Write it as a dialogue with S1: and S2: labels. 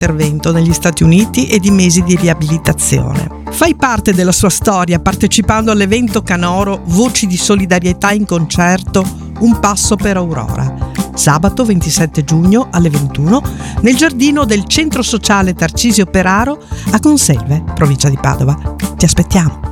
S1: intervento negli Stati Uniti e di mesi di riabilitazione. Fai parte della sua storia partecipando all'evento Canoro Voci di solidarietà in concerto Un passo per Aurora, sabato 27 giugno alle 21 nel giardino del Centro Sociale Tarcisio Peraro a Conselve, provincia di Padova. Ti aspettiamo!